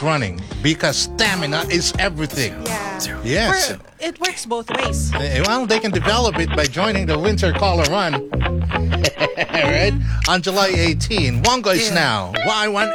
running because stamina is everything. Yeah. Yes. It works both ways. Well, they can develop it by joining the Winter Color Run. Right? On July 18. Wongo is now. Y1